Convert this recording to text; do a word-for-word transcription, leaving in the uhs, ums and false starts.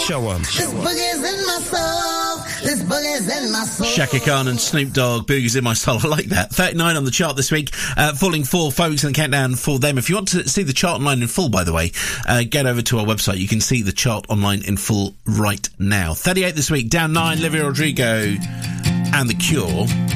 Show 'em. This boogie's in my soul. This boogie's in my soul. Shaka Khan and Snoop Dogg, Boogie's in my soul. I like that. thirty-nine on the chart this week, uh, falling four folks in the countdown for them. If you want to see the chart online in full, by the way, uh, get over to our website. You can see the chart online in full right now. thirty-eight this week, down nine, Olivia Rodrigo and The Cure.